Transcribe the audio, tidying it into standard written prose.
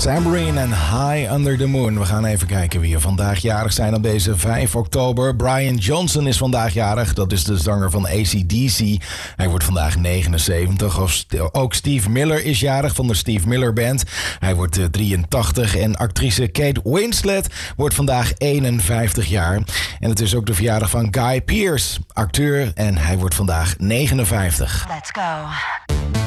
Tambourine en High Under the Moon. We gaan even kijken wie er vandaag jarig zijn op deze 5 oktober. Brian Johnson is vandaag jarig. Dat is de zanger van AC/DC. Hij wordt vandaag 79. Ook Steve Miller is jarig van de Steve Miller Band. Hij wordt 83. En actrice Kate Winslet wordt vandaag 51 jaar. En het is ook de verjaardag van Guy Pearce, acteur. En hij wordt vandaag 59. Let's go.